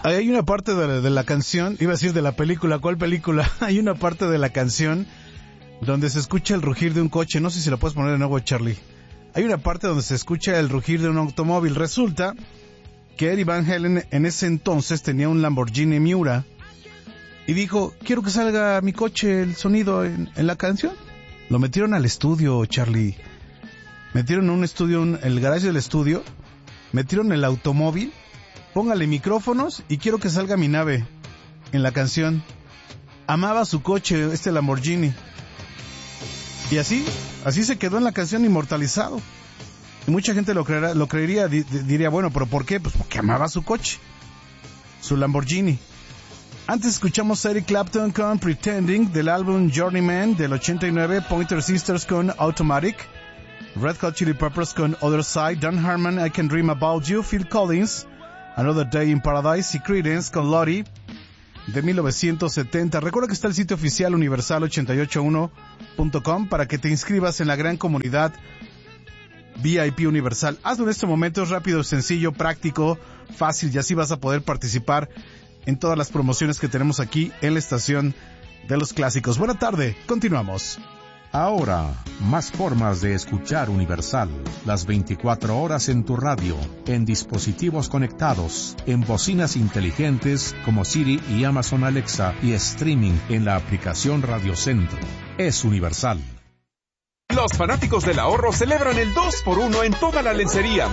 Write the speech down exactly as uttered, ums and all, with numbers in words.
Hay una parte de la, de la canción, iba a decir de la película, ¿cuál película? Hay una parte de la canción donde se escucha el rugir de un coche, no sé si la puedes poner de nuevo, Charlie. Hay una parte donde se escucha el rugir de un automóvil. Resulta que Eddie Van Halen en ese entonces tenía un Lamborghini Miura y dijo, quiero que salga mi coche el sonido en, en la canción. Lo metieron al estudio, Charlie. Metieron un estudio, un, el garage del estudio, metieron el automóvil, póngale micrófonos y quiero que salga mi nave en la canción. Amaba su coche, este Lamborghini. Y así, así se quedó en la canción inmortalizado. Y mucha gente lo creerá, lo creería, di, diría, bueno, ¿pero por qué? Pues porque amaba su coche, su Lamborghini. Antes escuchamos a Eric Clapton con Pretending del álbum Journeyman del ochenta y nueve, Pointer Sisters con Automatic, Red Hot Chili Peppers con Other Side, Dan Harmon, I Can Dream About You, Phil Collins, Another Day in Paradise y Creedence con Lottie de mil novecientos setenta. Recuerda que está el sitio oficial universal ochenta y ocho uno punto com para que te inscribas en la gran comunidad V I P Universal. Hazlo en este momento, es rápido, sencillo, práctico, fácil y así vas a poder participar en todas las promociones que tenemos aquí en la estación de los clásicos. Buena tarde, continuamos. Ahora, más formas de escuchar Universal. Las veinticuatro horas en tu radio, en dispositivos conectados, en bocinas inteligentes como Siri y Amazon Alexa y streaming en la aplicación Radio Centro. Es Universal. Los fanáticos del ahorro celebran el dos por uno en toda la lencería.